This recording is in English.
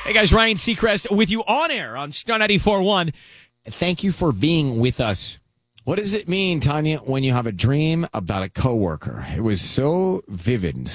Hey guys, Ryan Seacrest with you on air on Star 94.1. Thank you for being with us. What does it mean, Tanya, when you have a dream about a coworker? It was so vivid and